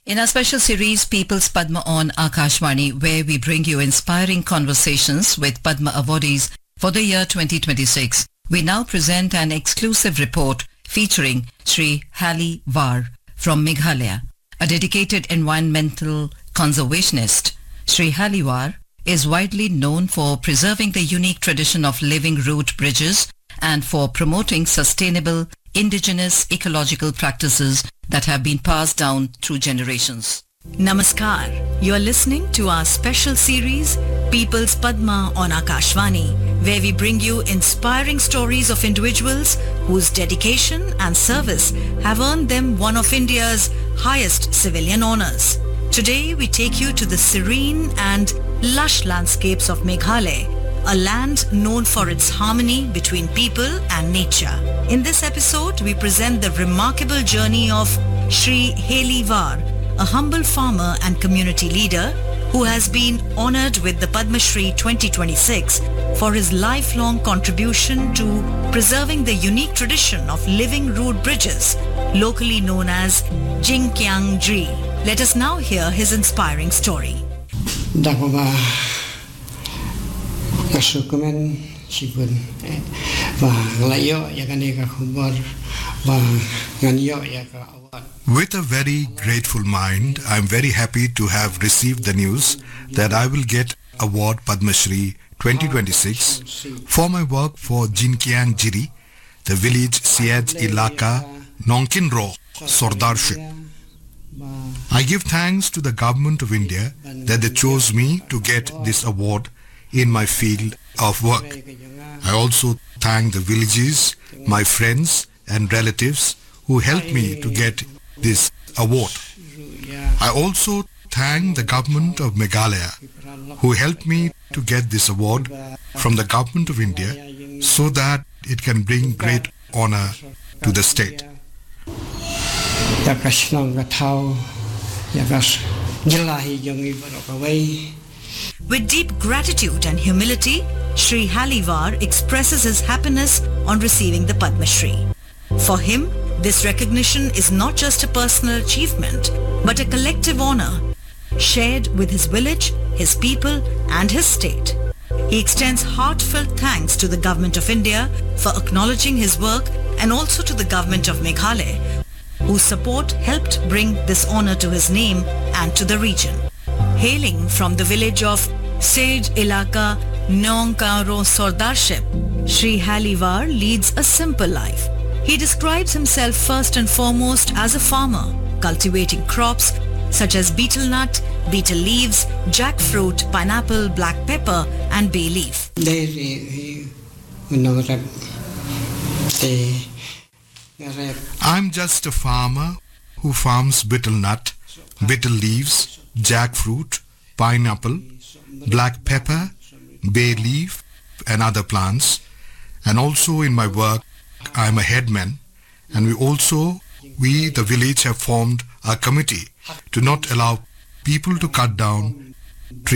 In our special series, People's Padma on Akashvani, where we bring you inspiring conversations with Padma awardees for the year 2026, we now present an exclusive report featuring Sri Hallie Var from Meghalaya, a dedicated environmental conservationist. Sri Hallie Var is widely known for preserving the unique tradition of living root bridges and for promoting sustainable indigenous ecological practices that have been passed down through generations. Namaskar. You are listening to our special series, People's Padma on Akashvani, where we bring you inspiring stories of individuals whose dedication and service have earned them one of India's highest civilian honors. Today, we take you to the serene and lush landscapes of Meghalaya, a land known for its harmony between people and nature. In this episode, we present the remarkable journey of Sri Hallie Var, a humble farmer and community leader who has been honored with the Padma Shri 2026 for his lifelong contribution to preserving the unique tradition of living root bridges, locally known as Jinkyang Jri. Let us now hear his inspiring story. With a very grateful mind, I am very happy to have received the news that I will get award Padma Shri 2026 for my work for Jinkyang Jiri, the village Siaj Ilaka, Nongkinro, Sordarship. I give thanks to the Government of India that they chose me to get this award in my field of work. I also thank the villages, my friends and relatives who helped me to get this award. I also thank the Government of Meghalaya who helped me to get this award from the Government of India so that it can bring great honor to the state. With deep gratitude and humility, Sri Hallie Var expresses his happiness on receiving the Padma Shri. For him, this recognition is not just a personal achievement, but a collective honor, shared with his village, his people, and his state. He extends heartfelt thanks to the Government of India for acknowledging his work and also to the Government of Meghalaya, whose support helped bring this honor to his name and to the region. Hailing from the village of Siaj Ilaka, Nongkinro Sordarship, Sri Hallie Var leads a simple life. He describes himself first and foremost as a farmer, cultivating crops such as betel nut, betel leaves, jackfruit, pineapple, black pepper, and bay leaf. I'm just a farmer who farms betel nut, betel leaves, jackfruit, pineapple, black pepper, bay leaf, and other plants. And also in my work, I'm a headman, and we the village have formed a committee to not allow people to cut down trees.